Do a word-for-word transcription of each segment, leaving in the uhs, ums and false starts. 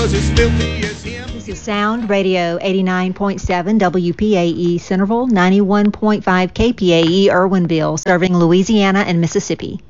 was as filthy as him. This is Sound Radio eighty-nine point seven W P A E Centerville, ninety-one point five K P A E Irwinville, serving Louisiana and Mississippi.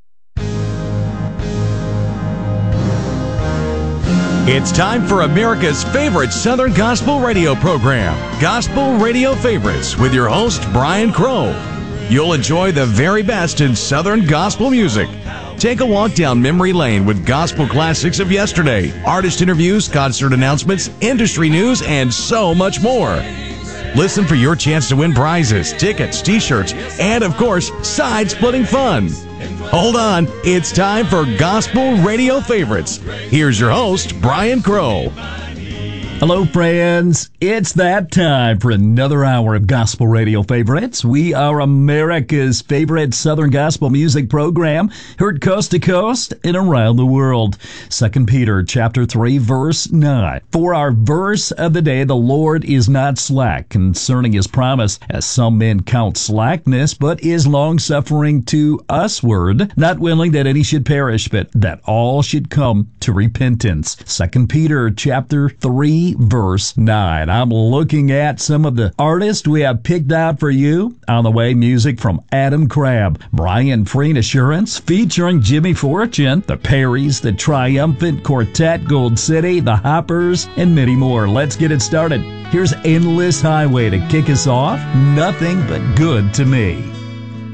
It's time for America's favorite Southern Gospel radio program, Gospel Radio Favorites, with your host, Brian Crow. You'll enjoy the very best in Southern gospel music. Take a walk down memory lane with gospel classics of yesterday, artist interviews, concert announcements, industry news, and so much more. Listen for your chance to win prizes, tickets, t-shirts, and, of course, side-splitting fun. Hold on, it's time for Gospel Radio Favorites. Here's your host, Brian Crow. Hello, friends. It's that time for another hour of Gospel Radio Favorites. We are America's favorite Southern gospel music program, heard coast to coast and around the world. Second Peter chapter three, verse nine. For our verse of the day, the Lord is not slack concerning his promise, as some men count slackness, but is long-suffering to usward, not willing that any should perish, but that all should come to repentance. Second Peter chapter three, verse nine. I'm looking at some of the artists we have picked out for you. On the way, music from Adam Crabb, Brian Freen Assurance, featuring Jimmy Fortune, the Perrys, the Triumphant Quartet, Gold City, the Hoppers, and many more. Let's get it started. Here's Endless Highway to kick us off. Nothing but good to me.